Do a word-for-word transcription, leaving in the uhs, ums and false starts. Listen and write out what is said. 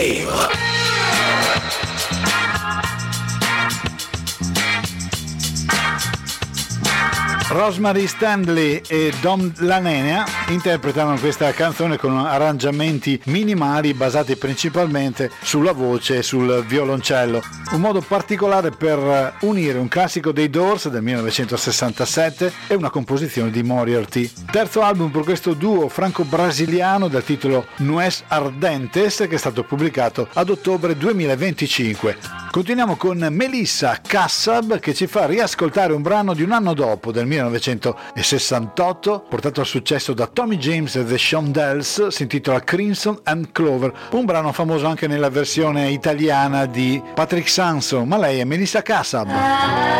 Rosemary Stanley e Dom Lanenia interpretano questa canzone con arrangiamenti minimali basati principalmente sulla voce e sul violoncello, un modo particolare per unire un classico dei Doors del millenovecentosessantasette e una composizione di Moriarty. Terzo album per questo duo franco-brasiliano dal titolo Nuez Ardentes, che è stato pubblicato ad ottobre duemilaventicinque. Continuiamo con Melissa Kassab, che ci fa riascoltare un brano di un anno dopo, del millenovecentosessantotto, portato al successo da Tommy James e The Shondells. Si intitola Crimson and Clover, un brano famoso anche nella versione italiana di Patrick Sanson, ma lei è Melissa Kassab.